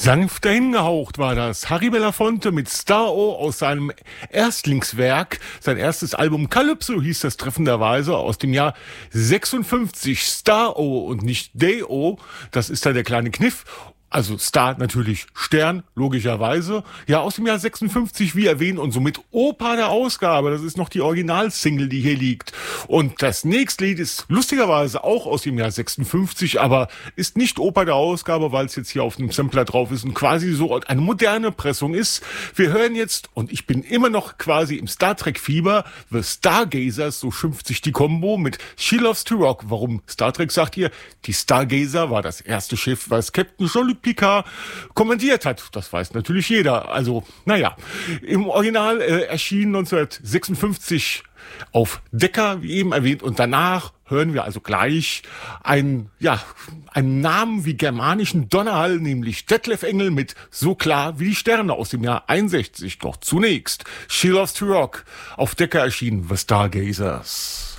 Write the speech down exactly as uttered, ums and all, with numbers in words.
Sanft dahingehaucht war das. Harry Belafonte mit Star-O aus seinem Erstlingswerk. Sein erstes Album Calypso hieß das treffenderweise aus dem Jahr sechsundfünfzig. Star-O und nicht Day-O. Das ist da der kleine Kniff. Also Star natürlich Stern, logischerweise. Ja, aus dem Jahr sechsundfünfzig, wie erwähnt, und somit Opa der Ausgabe. Das ist noch die Originalsingle, die hier liegt. Und das nächste Lied ist lustigerweise auch aus dem Jahr sechsundfünfzig, aber ist nicht Opa der Ausgabe, weil es jetzt hier auf dem Sampler drauf ist und quasi so eine moderne Pressung ist. Wir hören jetzt, und ich bin immer noch quasi im Star Trek-Fieber, The Stargazers, so schimpft sich die Combo, mit She Loves to Rock. Warum Star Trek, sagt ihr? Die Stargazer war das erste Schiff, was Captain Jean-Luc Picard kommentiert hat. Das weiß natürlich jeder. Also, naja, im Original äh, erschien neunzehnhundertsechsundfünfzig auf Decca, wie eben erwähnt, und danach hören wir also gleich einen, ja, einen Namen wie germanischen Donnerhall, nämlich Detlef Engel mit So klar wie die Sterne aus dem Jahr einundsechzig. Doch zunächst She Loves to Rock, auf Decca erschienen, The Stargazers.